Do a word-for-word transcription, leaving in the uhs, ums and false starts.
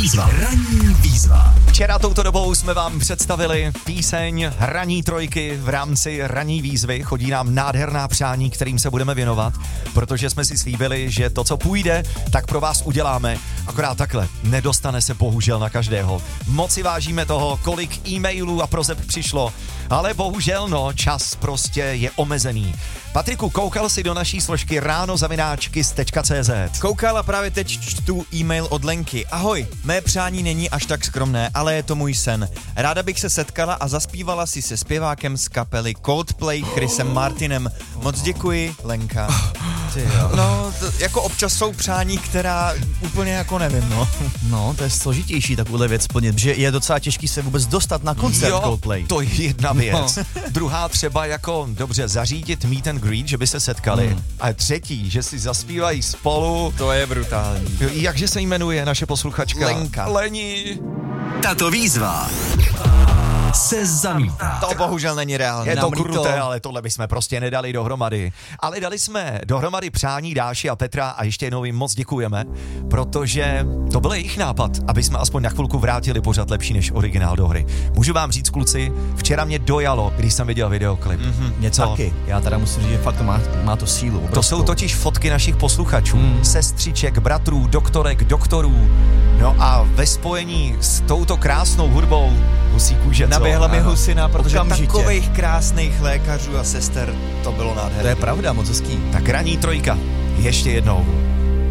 výzva. Ranní výzva. Včera touto dobou jsme vám představili píseň Ranní trojky v rámci ranní výzvy. Chodí nám nádherná přání, kterým se budeme věnovat, protože jsme si slíbili, že to, co půjde, tak pro vás uděláme. Akorát takhle, nedostane se bohužel na každého. Moc si vážíme toho, kolik e-mailů a prozeb přišlo, ale bohužel no, čas prostě je omezený. Patriku, koukal jsi do naší složky ráno zavináč kiss tečka cé zet? Koukal a právě teď čtu e-mail od Lenky. Ahoj, mé přání není až tak skromné, ale je to můj sen. Ráda bych se setkala a zaspívala si se zpěvákem z kapely Coldplay Chrisem Martinem. Moc děkuji, Lenka. Ty jo. No, to, jako občas jsou přání, která úplně jako nevím, no. No, to je složitější takovouhle věc splnit, že je docela těžký se vůbec dostat na koncert jo, Coldplay. To je jedna věc. No. Druhá třeba jako, dobře, zařídit meet and greet, že by se setkali. Hmm. A třetí, že si zaspívají spolu. To je brutální. Jo, jakže se jmenuje naše posluchačka? Lenka. Leni. Tato výzva se zamítá. To bohužel není reálné. Je to Nám kruté, líto. ale tohle bychom prostě nedali dohromady. Ale dali jsme dohromady přání Dáši a Petra a ještě jednou jim moc děkujeme, protože to byl jejich nápad, aby jsme aspoň na chvilku vrátili pořad lepší než originál do hry. Můžu vám říct, kluci, včera mě dojalo, když jsem viděl videoklip. Mm-hmm, mě taky. Já teda musím říct, že fakt to má, má to sílu. Obrovskou. To jsou totiž fotky našich posluchačů, mm. sestřiček, bratrů, doktorek, doktorů. No a ve spojení s touto krásnou hudbou husí kůže, co? Naběhla mi husina, protože Okamžitě. takových krásných lékařů a sester, to bylo nádherné. To je pravda, moc hezký. Tak ranní trojka, ještě jednou.